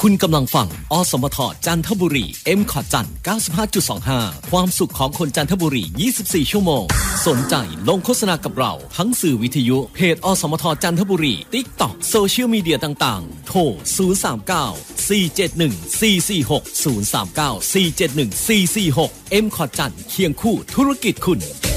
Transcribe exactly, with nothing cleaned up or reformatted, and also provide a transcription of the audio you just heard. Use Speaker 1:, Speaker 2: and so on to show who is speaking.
Speaker 1: คุณกำลังฟังอสมทจันทบุรี เอ็ม คอร์ด จันทร์ เก้าสิบห้าจุดสองห้า ความสุขของคนจันทบุรียี่สิบสี่ชั่วโมงสนใจลงโฆษณากับเราทั้งสื่อวิทยุเพจอสมทจันทบุรี TikTok โซเชียลมีเดียต่างๆโทรศูนย์ สาม เก้า สี่ เจ็ด หนึ่ง สี่ สี่ หก ศูนย์ สาม เก้า สี่ เจ็ด หนึ่ง สี่ สี่ หก เอ็ม คอร์ด จันทร์เคียงคู่ธุรกิจคุณ